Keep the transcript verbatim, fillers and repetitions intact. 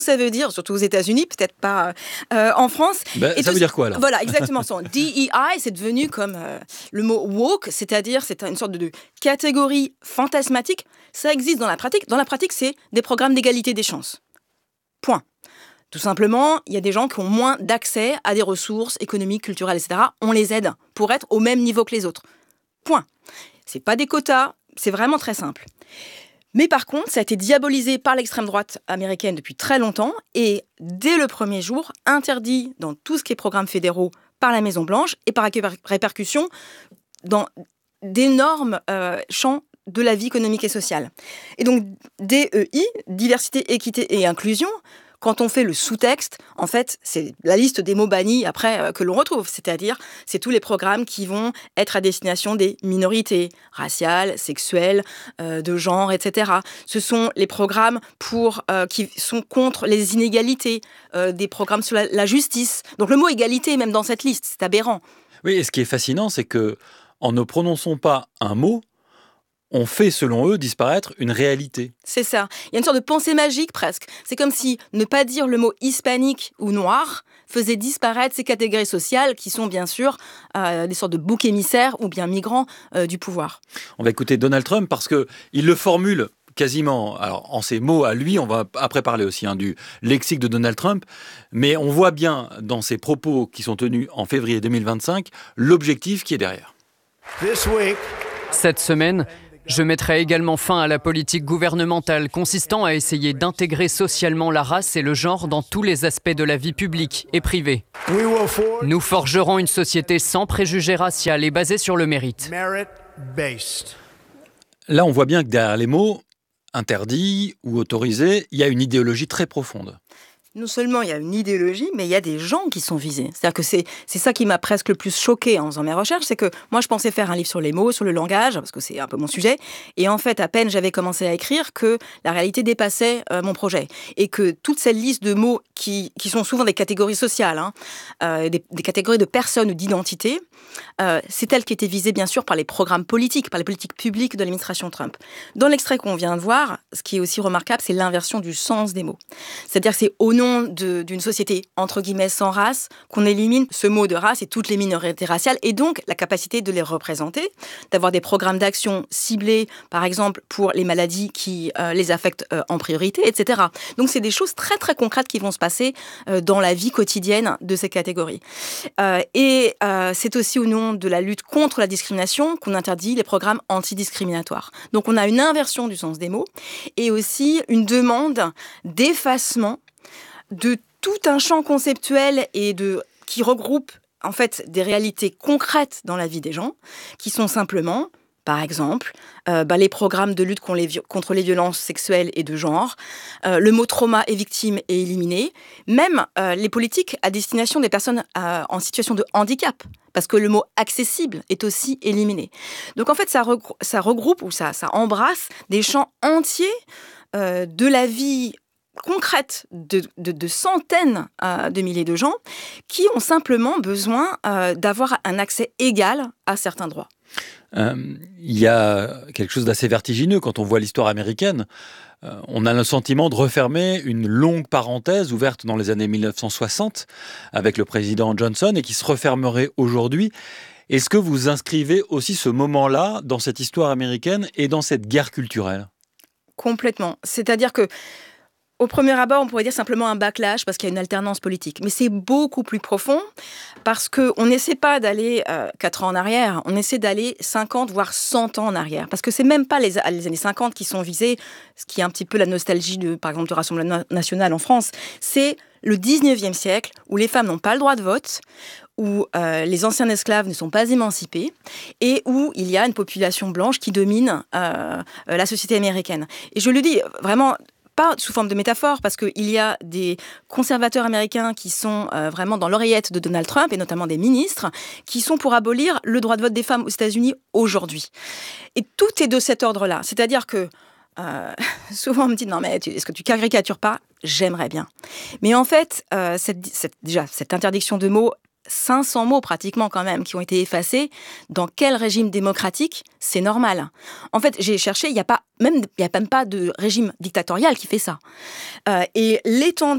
ça veut dire, surtout aux États-Unis, peut-être pas euh, en France. Ben, ça tout, veut dire quoi, là ? Voilà, exactement. Son D E I, c'est devenu comme euh, le mot woke, c'est-à-dire c'est une sorte de, de catégorie fantasmatique. Ça existe dans la pratique. Dans la pratique, c'est des programmes d'égalité des chances. Point. Tout simplement, il y a des gens qui ont moins d'accès à des ressources économiques, culturelles, et cetera. On les aide pour être au même niveau que les autres. Point. C'est pas des quotas, c'est vraiment très simple. Mais par contre, ça a été diabolisé par l'extrême droite américaine depuis très longtemps et dès le premier jour, interdit dans tout ce qui est programmes fédéraux par la Maison-Blanche et par répercussion dans d'énormes euh, champs de la vie économique et sociale. Et donc, D E I, diversité, équité et inclusion, quand on fait le sous-texte, en fait, c'est la liste des mots bannis après euh, que l'on retrouve. C'est-à-dire, c'est tous les programmes qui vont être à destination des minorités raciales, sexuelles, euh, de genre, et cetera. Ce sont les programmes pour, euh, qui sont contre les inégalités, euh, des programmes sur la, la justice. Donc le mot égalité est même dans cette liste, c'est aberrant. Oui, et ce qui est fascinant, c'est que en ne prononçant pas un mot, on fait, selon eux, disparaître une réalité. C'est ça. Il y a une sorte de pensée magique, presque. C'est comme si ne pas dire le mot hispanique ou noir faisait disparaître ces catégories sociales qui sont, bien sûr, euh, des sortes de boucs émissaires ou bien migrants euh, du pouvoir. On va écouter Donald Trump parce qu'il le formule quasiment, alors en ces mots à lui, on va après parler aussi hein, du lexique de Donald Trump, mais on voit bien dans ses propos qui sont tenus en février deux mille vingt-cinq, l'objectif qui est derrière. Cette semaine, je mettrai également fin à la politique gouvernementale consistant à essayer d'intégrer socialement la race et le genre dans tous les aspects de la vie publique et privée. Nous forgerons une société sans préjugés raciaux et basée sur le mérite. Là, on voit bien que derrière les mots interdits ou autorisés, il y a une idéologie très profonde. Non seulement il y a une idéologie, mais il y a des gens qui sont visés. C'est-à-dire que c'est, c'est ça qui m'a presque le plus choquée en faisant mes recherches, c'est que moi je pensais faire un livre sur les mots, sur le langage, parce que c'est un peu mon sujet, et en fait à peine j'avais commencé à écrire que la réalité dépassait euh, mon projet. Et que toute cette liste de mots qui, qui sont souvent des catégories sociales, hein, euh, des, des catégories de personnes ou d'identités, euh, c'est elle qui était visée bien sûr par les programmes politiques, par les politiques publiques de l'administration Trump. Dans l'extrait qu'on vient de voir, ce qui est aussi remarquable, c'est l'inversion du sens des mots. C'est-à-dire que c'est au nom De, d'une société, entre guillemets, sans race, qu'on élimine ce mot de race et toutes les minorités raciales, et donc la capacité de les représenter, d'avoir des programmes d'action ciblés, par exemple, pour les maladies qui euh, les affectent euh, en priorité, et cetera. Donc c'est des choses très très concrètes qui vont se passer euh, dans la vie quotidienne de ces catégories. Euh, et euh, c'est aussi au nom de la lutte contre la discrimination qu'on interdit les programmes antidiscriminatoires. Donc on a une inversion du sens des mots, et aussi une demande d'effacement de tout un champ conceptuel et de, qui regroupe en fait des réalités concrètes dans la vie des gens, qui sont simplement, par exemple, euh, bah, les programmes de lutte contre les, contre les violences sexuelles et de genre, euh, le mot trauma et victime est éliminé, même euh, les politiques à destination des personnes euh, en situation de handicap, parce que le mot accessible est aussi éliminé. Donc en fait, ça, regrou- ça regroupe ou ça, ça embrasse des champs entiers euh, de la vie concrète de, de, de centaines euh, de milliers de gens qui ont simplement besoin euh, d'avoir un accès égal à certains droits. Euh, il y a quelque chose d'assez vertigineux quand on voit l'histoire américaine. Euh, on a le sentiment de refermer une longue parenthèse ouverte dans les années mille neuf cent soixante avec le président Johnson et qui se refermerait aujourd'hui. Est-ce que vous inscrivez aussi ce moment-là dans cette histoire américaine et dans cette guerre culturelle ? Complètement. C'est-à-dire que au premier abord, on pourrait dire simplement un backlash parce qu'il y a une alternance politique. Mais c'est beaucoup plus profond parce qu'on n'essaie pas d'aller euh, quatre ans en arrière, on essaie d'aller cinquante, voire cent ans en arrière. Parce que c'est même pas les, les années cinquante qui sont visées, ce qui est un petit peu la nostalgie, de, par exemple, du Rassemblement national en France. C'est le dix-neuvième siècle où les femmes n'ont pas le droit de vote, où euh, les anciens esclaves ne sont pas émancipés et où il y a une population blanche qui domine euh, la société américaine. Et je le dis vraiment pas sous forme de métaphore, parce qu'il y a des conservateurs américains qui sont euh, vraiment dans l'oreillette de Donald Trump, et notamment des ministres, qui sont pour abolir le droit de vote des femmes aux États-Unis aujourd'hui. Et tout est de cet ordre-là. C'est-à-dire que euh, souvent on me dit « Non mais tu, est-ce que tu caricatures pas ?» J'aimerais bien. Mais en fait, euh, cette, cette, déjà, cette interdiction de mots, cinq cents mots pratiquement quand même qui ont été effacés. Dans quel régime démocratique c'est normal? En fait, j'ai cherché, il n'y a pas même, il y a même pas de régime dictatorial qui fait ça. Euh, et l'étendue